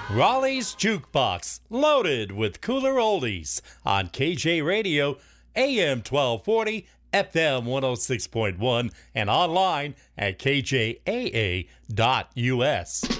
Raleigh's Jukebox, loaded with cooler oldies on KJ Radio, AM 1240, FM 106.1, and online at kjaa.us.